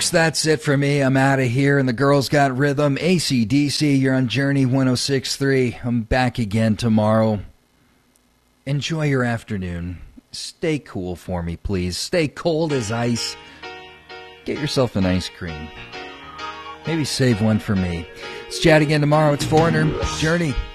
That's it for me. I'm out of here, and the girls got rhythm. AC/DC, you're on Journey 106.3. I'm back again tomorrow. Enjoy your afternoon. Stay cool for me, please. Stay cold as ice. Get yourself an ice cream. Maybe save one for me. Let's chat again tomorrow. It's Foreigner, Journey.